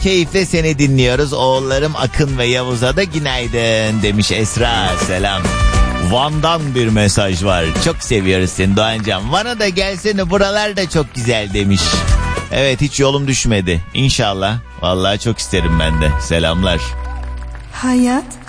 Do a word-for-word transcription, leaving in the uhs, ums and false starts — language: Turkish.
Keyifle seni dinliyoruz. Oğullarım Akın ve Yavuz'a da günaydın demiş Esra. Selam. Van'dan bir mesaj var. Çok seviyoruz seni Doğancan. Van'a da gelsene, buralar da çok güzel demiş. Evet, hiç yolum düşmedi. İnşallah. Vallahi çok isterim ben de. Selamlar. Hayat